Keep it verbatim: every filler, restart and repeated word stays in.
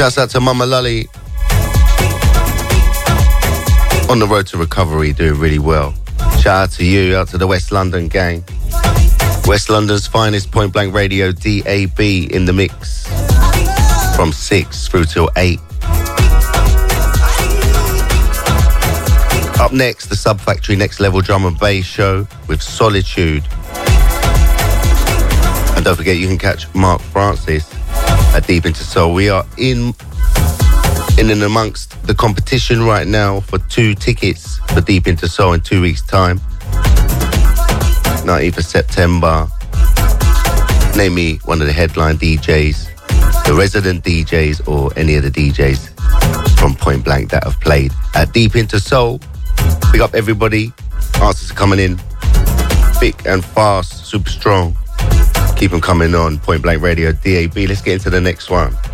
Shouts out to Mama Lully. On the road to recovery, doing really well. Shout out to you, out to the West London gang. West London's finest, Point Blank Radio, D A B in the mix. From six through till eight. Up next, the Sub Factory Next Level Drum and Bass show with Solitude. And don't forget, you can catch Mark Francis at Deep Into Soul. We are in, in and amongst the competition right now for two tickets for Deep Into Soul in two weeks' time. nineteenth of September. Name me one of the headline D Js, the resident D Js, or any of the D Js from Point Blank that have played at Deep Into Soul. Big up everybody. Answers are coming in thick and fast, super strong. Keep them coming on. Point Blank Radio, D A B. Let's get into the next one.